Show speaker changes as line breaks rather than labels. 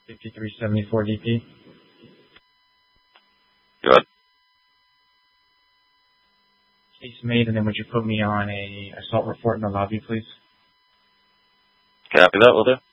5374 DP.
Good.
Case made, and then would you put me on a assault report in the lobby, please?
Copy that, will do.